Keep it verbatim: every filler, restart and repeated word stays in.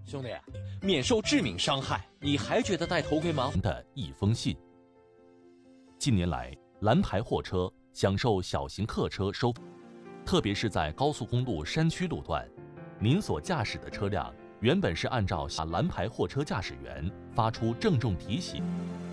兄弟，免受致命伤害，你还觉得戴头盔吗？ 的一封信。近年来，蓝牌货车享受小型客车收费，特别是在高速公路山区路段，您所驾驶的车辆原本是按照蓝牌货车驾驶员发出郑重提醒。